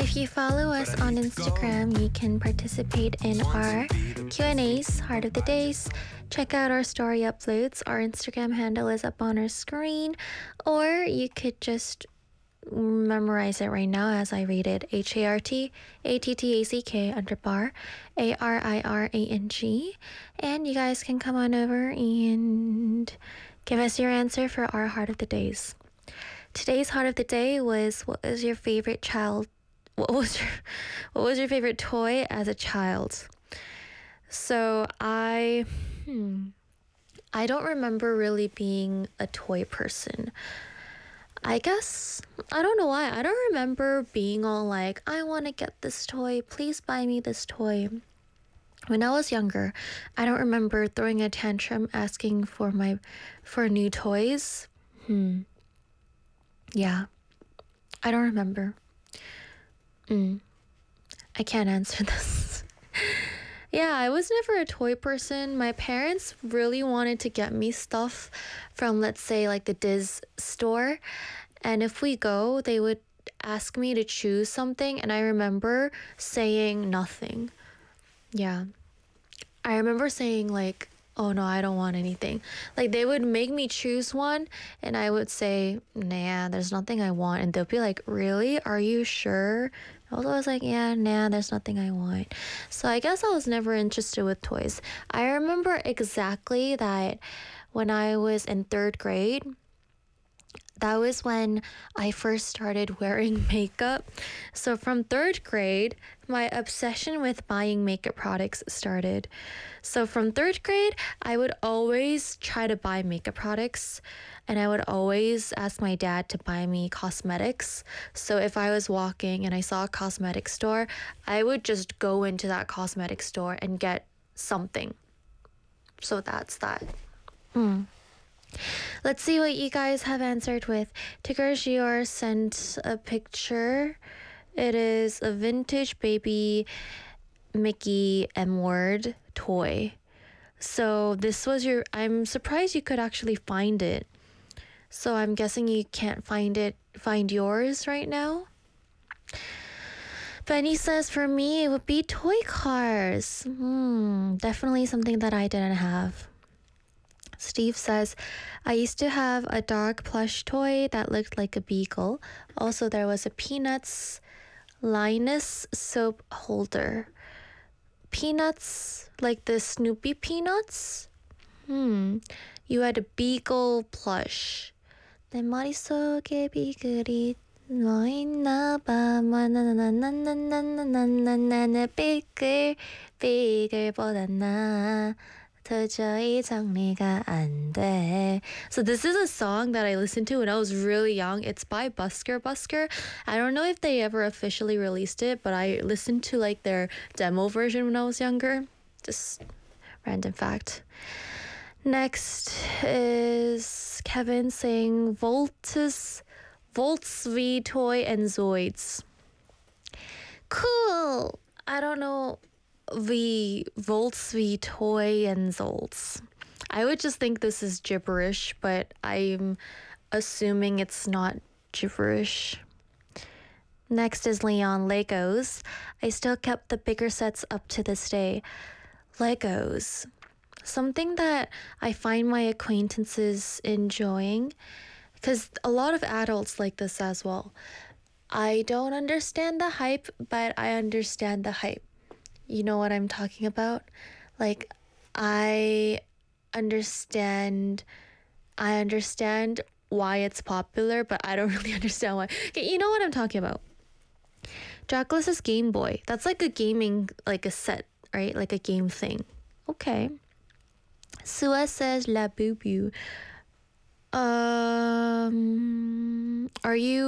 If you follow us on Instagram, you can participate in our Q&As, Heart of the Days. Check out our story uploads. Our Instagram handle is up on our screen, or you could just memorize it right now as I read it. HARTATTACK_ARIRANG. And you guys can come on over and give us your answer for our Heart of the Days. Today's Heart of the Day was, what was your favorite toy as a child? So I don't remember really being a toy person. I guess, I don't know why. I don't remember being all like, I want to get this toy. Please buy me this toy. When I was younger, I don't remember throwing a tantrum asking for new toys. Yeah, I don't remember. I can't answer this. Yeah, I was never a toy person. My parents really wanted to get me stuff from, let's say, like the Diz store. And if we go, they would ask me to choose something. And I remember saying nothing. Yeah. I remember saying like, oh no, I don't want anything. Like they would make me choose one and I would say, nah, there's nothing I want. And they'll be like, really? Are you sure? I was like, yeah, nah, there's nothing I want. So I guess I was never interested with toys. I remember exactly that when I was in 3rd grade, that was when I first started wearing makeup. So from 3rd grade, my obsession with buying makeup products started. So from 3rd grade, I would always try to buy makeup products, and I would always ask my dad to buy me cosmetics. So if I was walking and I saw a cosmetic store, I would just go into that cosmetic store and get something. So that's that. Let's see what you guys have answered with. Tigger Gior sent a picture. It is a vintage baby Mickey M-word toy. So this was I'm surprised you could actually find it. So I'm guessing you can't find yours right now. Benny says, for me, it would be toy cars. Definitely something that I didn't have. Steve says, I used to have a dog plush toy that looked like a beagle. Also, there was a Peanuts Linus soap holder. Peanuts, like the Snoopy Peanuts? You had a beagle plush. 내 머릿속에 비글이 너 있나봐. 나나나나나나나나나나 비글보다 나. 도저히 정리가 안 돼. So this is a song that I listened to when I was really young. It's by Busker Busker. I don't know if they ever officially released it, but I listened to like their demo version when I was younger. Just random fact. Next is Kevin saying Volts V Toy and Zoids. Cool. I don't know. Volts V Toy and Zolts. I would just think this is gibberish, but I'm assuming it's not gibberish. Next is Leon Legos. I still kept the bigger sets up to this day. Legos. Something that I find my acquaintances enjoying, because a lot of adults like this as well. I don't understand the hype, but I understand the hype. You know what I'm talking about? Like, I understand why it's popular, but I don't really understand why. Okay, you know what I'm talking about. Jackless's Game Boy. That's like a gaming, like a set, right? Like a game thing. Okay. Sua says La Boo Boo. Are you